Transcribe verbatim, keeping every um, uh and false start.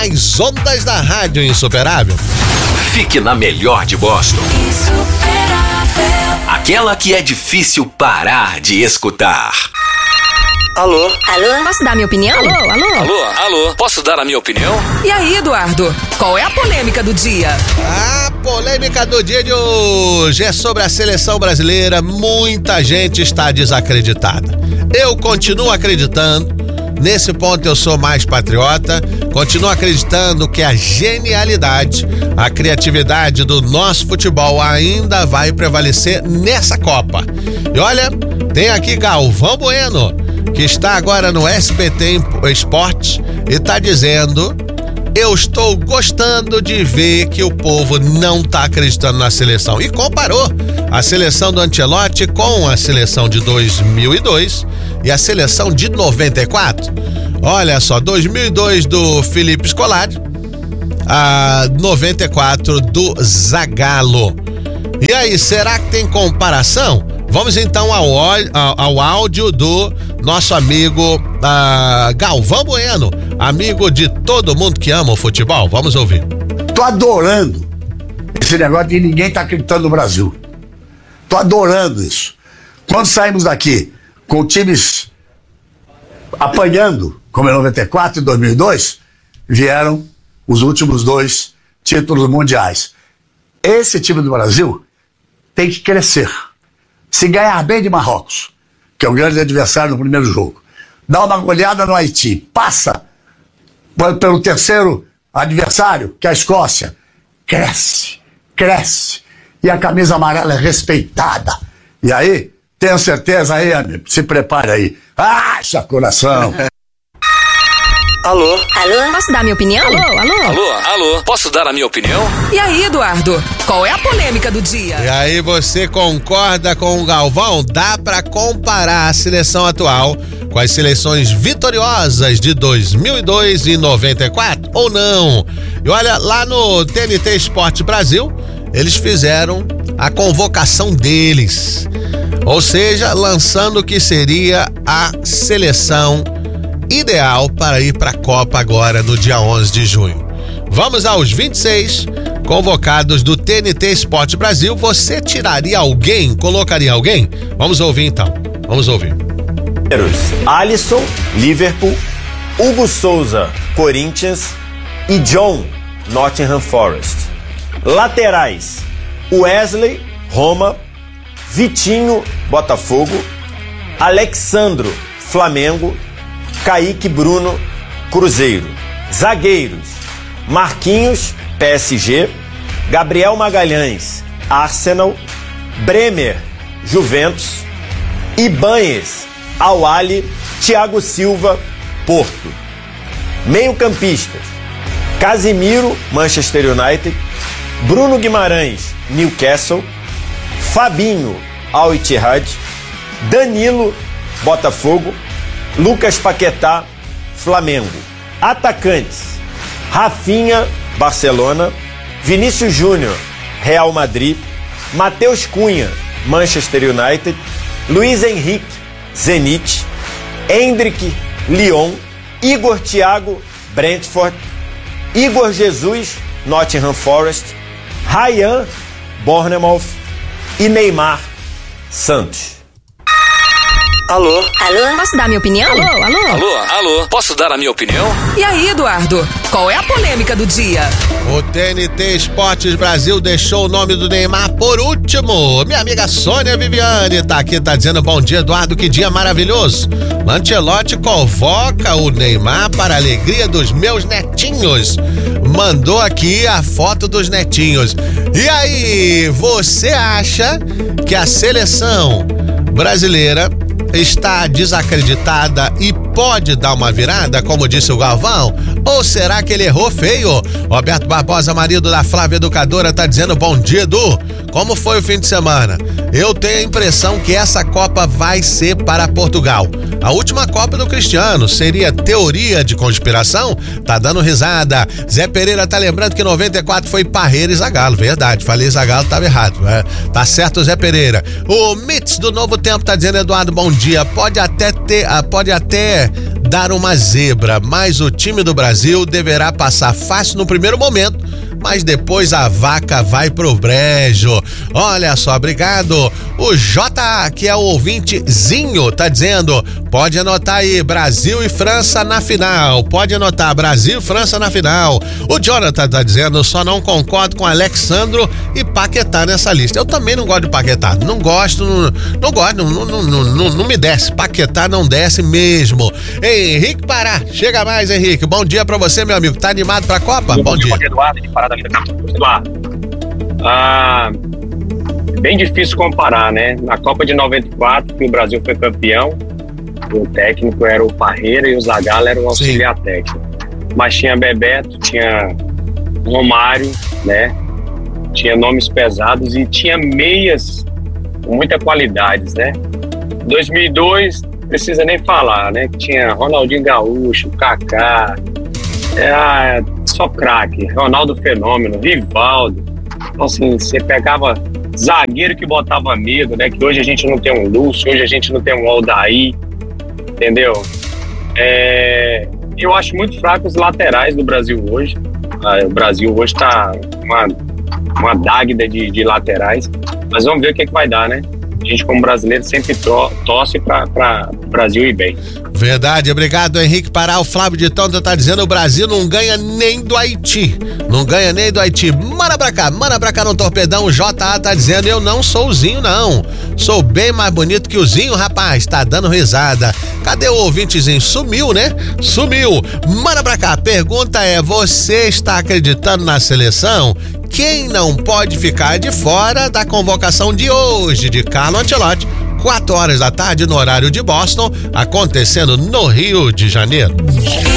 nas ondas da Rádio Insuperável. Fique na melhor de Boston. Insuperável. Aquela que é difícil parar de escutar. Alô? Alô? Posso dar minha opinião? Alô, alô? Alô, alô? Posso dar a minha opinião? E aí, Eduardo? Qual é a polêmica do dia? A polêmica do dia de hoje é sobre a seleção brasileira. Muita gente está desacreditada. Eu continuo acreditando. Nesse ponto eu sou mais patriota. Continuo acreditando que a genialidade, a criatividade do nosso futebol ainda vai prevalecer nessa Copa. E olha, tem aqui Galvão Bueno, que está agora no S B T Esporte e está dizendo: eu estou gostando de ver que o povo não está acreditando na seleção. E comparou a seleção do Ancelotti com a seleção de dois mil e dois e a seleção de noventa e quatro. Olha só, dois mil e dois do Felipe Scolari, a noventa e quatro do Zagallo. E aí, será que tem comparação? Vamos então ao, ao, ao áudio do nosso amigo uh, Galvão Bueno, amigo de todo mundo que ama o futebol. Vamos ouvir. Tô adorando esse negócio de ninguém tá acreditando no Brasil. Tô adorando isso. Quando saímos daqui com times apanhando, como em noventa e quatro e dois mil e dois, vieram os últimos dois títulos mundiais. Esse time do Brasil tem que crescer. Se ganhar bem de Marrocos, que é o grande adversário no primeiro jogo, dá uma goleada no Haiti, passa pelo terceiro adversário, que é a Escócia, cresce, cresce, e a camisa amarela é respeitada. E aí, tenho certeza aí, amigo, se prepare aí. Acha coração. Alô? Alô? Posso dar minha opinião? Alô, alô? Alô, alô? Posso dar a minha opinião? E aí, Eduardo? Qual é a polêmica do dia? E aí, você concorda com o Galvão? Dá pra comparar a seleção atual com as seleções vitoriosas de dois mil e dois e noventa e quatro ou não? E olha, lá no T N T Esporte Brasil, eles fizeram a convocação deles. Ou seja, lançando o que seria a seleção ideal para ir para a Copa agora no dia onze de junho. Vamos aos vinte e seis convocados do T N T Esporte Brasil. Você tiraria alguém? Colocaria alguém? Vamos ouvir então. Vamos ouvir. Alisson, Liverpool, Hugo Souza, Corinthians e John, Nottingham Forest. Laterais: Wesley, Roma, Vitinho, Botafogo, Alexandro, Flamengo, Kaique Bruno, Cruzeiro. Zagueiros: Marquinhos, P S G, Gabriel Magalhães, Arsenal, Bremer, Juventus, Ibanez, Al Ahly, Thiago Silva, Porto. Meio-campistas: Casimiro, Manchester United, Bruno Guimarães, Newcastle, Fabinho, Al Ittihad, Danilo, Botafogo, Lucas Paquetá, Flamengo. Atacantes: Rafinha, Barcelona, Vinícius Júnior, Real Madrid, Matheus Cunha, Manchester United, Luiz Henrique, Zenit, Endrick, Lyon, Igor Thiago, Brentford, Igor Jesus, Nottingham Forest, Ryan, Bournemouth e Neymar, Santos. Alô? Alô? Posso dar minha opinião? Alô, alô? Alô, alô? Posso dar a minha opinião? E aí, Eduardo? Qual é a polêmica do dia? O T N T Esportes Brasil deixou o nome do Neymar por último. Minha amiga Sônia Viviane tá aqui, tá dizendo: bom dia, Eduardo, que dia maravilhoso. Ancelotti convoca o Neymar para a alegria dos meus netinhos. Mandou aqui a foto dos netinhos. E aí, você acha que a seleção brasileira está desacreditada e pode dar uma virada, como disse o Galvão? Ou será que ele errou feio? Roberto Barbosa, marido da Flávia Educadora, tá dizendo: bom dia, Edu. Como foi o fim de semana? Eu tenho a impressão que essa Copa vai ser para Portugal. A última Copa do Cristiano seria teoria de conspiração? Tá dando risada. Zé Pereira tá lembrando que noventa e quatro foi Parreira e Zagallo. Verdade, falei Zagallo, tava errado. É, tá certo, Zé Pereira. O Mitz do Novo Tempo tá dizendo: Eduardo, bom dia. Pode até ter, pode até dar uma zebra, mas o time do Brasil deverá passar fácil no primeiro momento, mas depois a vaca vai pro brejo. Olha só, obrigado. O J, que é o ouvintezinho, tá dizendo, pode anotar aí, Brasil e França na final, pode anotar, Brasil e França na final. O Jonathan tá dizendo, só não concordo com Alexandro e Paquetá nessa lista. Eu também não gosto de Paquetá, não gosto, não, não gosto, não, não, não, não, não me desce, Paquetá não desce mesmo. Henrique Pará, chega mais, Henrique, bom dia pra você, meu amigo, tá animado pra Copa? Bom, bom dia. Bom dia, Eduardo, de Parada. Eduardo, ah, bem difícil comparar, né? Na Copa de noventa e quatro, que o Brasil foi campeão, o técnico era o Parreira e o Zagallo era o auxiliar Sim. técnico. Mas tinha Bebeto, tinha Romário, né? Tinha nomes pesados e tinha meias com muita qualidade, né? dois mil e dois, precisa nem falar, né? Tinha Ronaldinho Gaúcho, Kaká, é, só craque, Ronaldo Fenômeno, Rivaldo. Então, assim, você pegava zagueiro que botava medo, né? Que hoje a gente não tem um Lúcio, hoje a gente não tem um Aldair, entendeu? É, eu acho muito fraco os laterais do Brasil hoje. Ah, o Brasil hoje tá uma, uma dáguida de, de laterais, mas vamos ver o que, é que vai dar, né? A gente, como brasileiro, sempre to- torce para o Brasil ir bem. Verdade, obrigado, Henrique Pará. O Flávio de Tonta tá dizendo, o Brasil não ganha nem do Haiti, não ganha nem do Haiti. Manda pra cá, manda pra cá no torpedão. O J A tá dizendo, eu não sou o Zinho, não, sou bem mais bonito que o Zinho, rapaz, tá dando risada. Cadê o ouvintezinho? Sumiu, né? Sumiu. Manda pra cá, pergunta é, você está acreditando na seleção? Quem não pode ficar de fora da convocação de hoje de Carlo Ancelotti, quatro horas da tarde no horário de Boston, acontecendo no Rio de Janeiro.